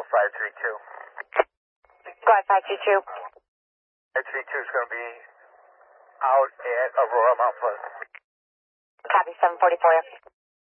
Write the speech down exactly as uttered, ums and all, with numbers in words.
five three two. Go ahead, five two two. five three two is going to be out at Aurora Mount Pleasant. Copy, seven forty-four.